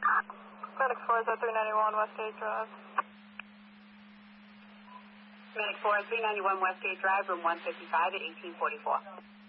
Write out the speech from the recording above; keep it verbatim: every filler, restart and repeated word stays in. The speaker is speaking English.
Medic four is at three ninety-one Westgate Drive. Medic four, three ninety-one Westgate Drive, room one fifty-five at eighteen forty-four.